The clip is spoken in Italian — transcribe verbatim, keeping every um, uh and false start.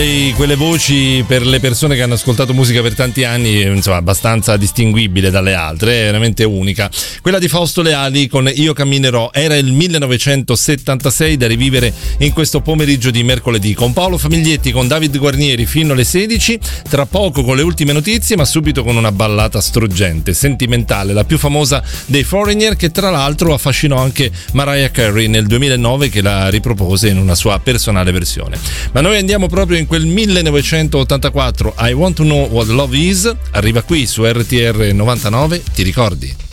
Quelle voci per le persone che hanno ascoltato musica per tanti anni, insomma, abbastanza distinguibile dalle altre, è veramente unica. Quella di Fausto Leali con Io camminerò era il millenovecentosettantasei, da rivivere in questo pomeriggio di mercoledì, con Paolo Famiglietti, con David Guarnieri fino alle sedici, tra poco con le ultime notizie, ma subito con una ballata struggente, sentimentale, la più famosa dei Foreigner, che tra l'altro affascinò anche Mariah Carey nel duemilanove, che la ripropose in una sua personale versione. Ma noi andiamo proprio in quel millenovecentottantaquattro. I Want to Know What Love Is arriva qui su R T R novantanove, ti ricordi?